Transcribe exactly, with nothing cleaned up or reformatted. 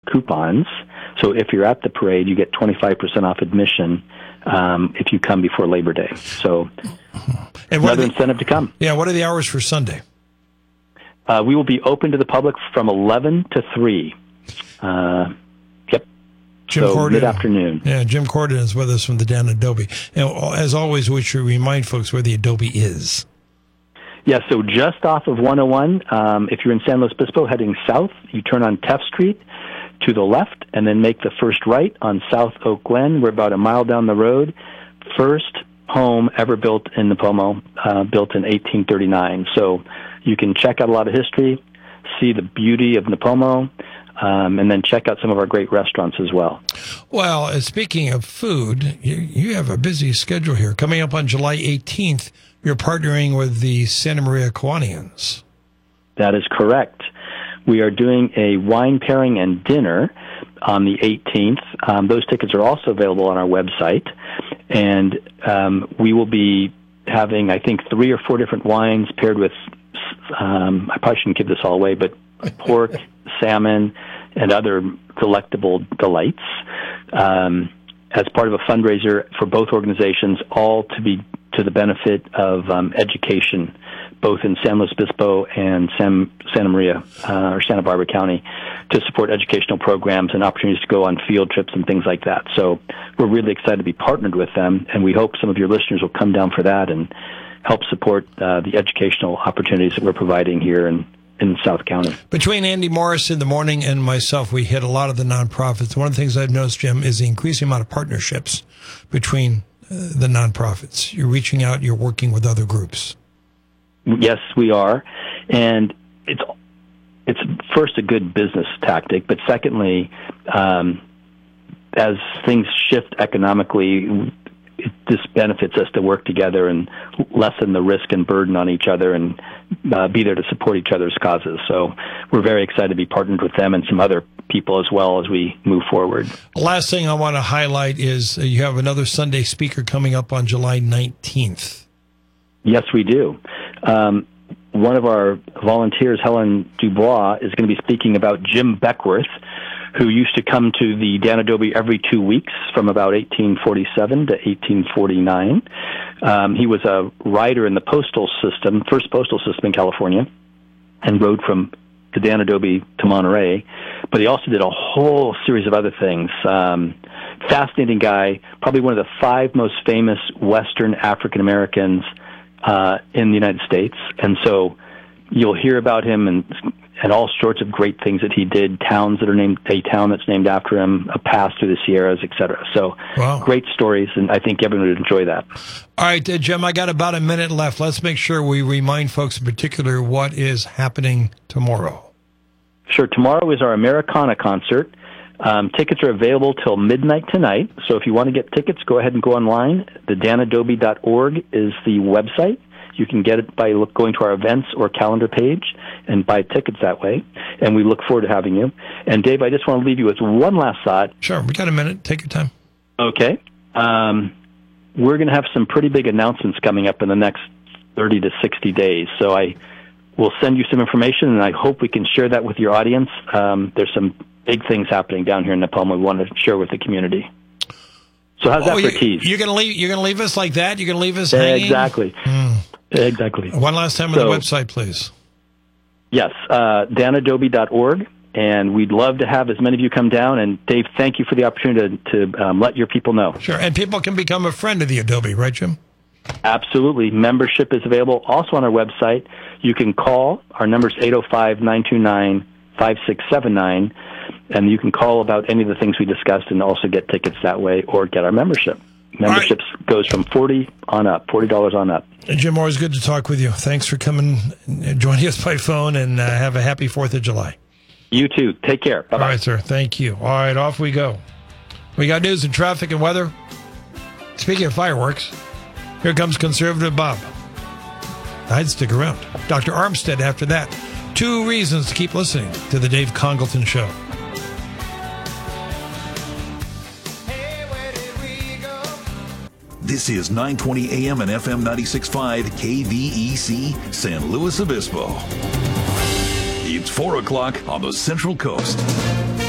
coupons. So if you're at the parade, you get twenty-five percent off admission um, if you come before Labor Day. So and another the, incentive to come. Yeah, what are the hours for Sunday? Uh, we will be open to the public from eleven to three. Uh, yep. Jim so Corden, mid-afternoon. Yeah, Jim Corden is with us from the Dan Adobe. And as always, we should remind folks where the Adobe is. Yeah, so just off of one oh one, um, if you're in San Luis Obispo heading south, you turn on Teff Street to the left and then make the first right on South Oak Glen. We're about a mile down the road. First home ever built in Nipomo, uh, built in eighteen thirty-nine. So you can check out a lot of history, see the beauty of Nipomo, um, and then check out some of our great restaurants as well. Well, uh, speaking of food, you, you have a busy schedule here. Coming up on July eighteenth, you're partnering with the Santa Maria Kiwanians. That is correct. We are doing a wine pairing and dinner on the eighteenth. Um, those tickets are also available on our website. And um, we will be having, I think, three or four different wines paired with, um, I probably shouldn't give this all away, but pork, salmon, and other delectable delights um, as part of a fundraiser for both organizations, all to be to the benefit of um, education, both in San Luis Obispo and San, Santa Maria uh, or Santa Barbara County, to support educational programs and opportunities to go on field trips and things like that. So we're really excited to be partnered with them, and we hope some of your listeners will come down for that and help support uh, the educational opportunities that we're providing here in, in South County. Between Andy Morris in the morning and myself, we hit a lot of the nonprofits. One of the things I've noticed, Jim, is the increasing amount of partnerships between uh, the nonprofits. You're reaching out, you're working with other groups. Yes, we are. And it's it's first a good business tactic, but secondly, um, as things shift economically, it just benefits us to work together and lessen the risk and burden on each other and uh, be there to support each other's causes. So we're very excited to be partnered with them and some other people as well as we move forward. Last thing I want to highlight is uh, you have another Sunday speaker coming up on July nineteenth. Yes, we do. Um, one of our volunteers, Helen Dubois, is going to be speaking about Jim Beckworth, who used to come to the Dan Adobe every two weeks from about eighteen forty-seven to eighteen forty-nine. Um, he was a writer in the postal system, first postal system in California, and rode from the Dan Adobe to Monterey. But he also did a whole series of other things. Um, fascinating guy, probably one of the five most famous Western African Americans uh, in the United States. And so you'll hear about him and and all sorts of great things that he did, towns that are named, a town that's named after him, a pass through the Sierras, et cetera. So wow. Great stories, and I think everyone would enjoy that. All right, uh, Jim, I got about a minute left. Let's make sure we remind folks in particular what is happening tomorrow. Sure. Tomorrow is our Americana concert. Um, tickets are available till midnight tonight, so if you want to get tickets, go ahead and go online. the dan adobe dot org is the website. You can get it by look, going to our events or calendar page and buy tickets that way. And we look forward to having you. And, Dave, I just want to leave you with one last thought. Sure. We got a minute. Take your time. Okay. Um, we're going to have some pretty big announcements coming up in the next thirty to sixty days. So I will send you some information, and I hope we can share that with your audience. Um, there's some big things happening down here in Nipomo we want to share with the community. So how's oh, that for you, tease? You're going to leave. You're going to leave us like that. You're going to leave us hanging. Exactly. Mm. Exactly. One last time on so, the website, please. Yes, uh, dan adobe dot org, and we'd love to have as many of you come down. And Dave, thank you for the opportunity to, to um, let your people know. Sure, and people can become a friend of the Adobe, right, Jim? Absolutely. Membership is available also on our website. You can call. Our number is eight oh five, nine two nine, five six seven nine, and you can call about any of the things we discussed and also get tickets that way or get our membership. Memberships right. goes from forty on up, forty dollars on up. Jim, always good to talk with you. Thanks for coming and joining us by phone, and uh, have a happy fourth of July. You too. Take care. Bye-bye. All right, sir. Thank you. All right, off we go. We got news and traffic and weather. Speaking of fireworks, here comes Conservative Bob. I'd stick around. Doctor Armstead after that. Two reasons to keep listening to The Dave Congleton Show. This is nine twenty A M and F M ninety-six point five K V E C, San Luis Obispo. It's four o'clock on the Central Coast.